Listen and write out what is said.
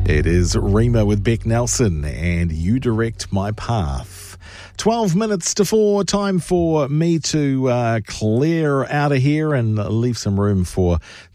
It is Rima with Beck Nelson and You Direct My Path. 12 minutes to 4, time for me to clear out of here and leave some room for